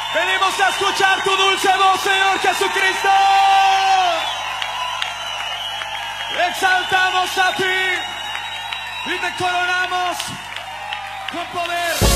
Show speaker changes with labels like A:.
A: Venimos a escuchar tu dulce voz, Señor Jesucristo. Exaltamos a ti y te coronamos con poder.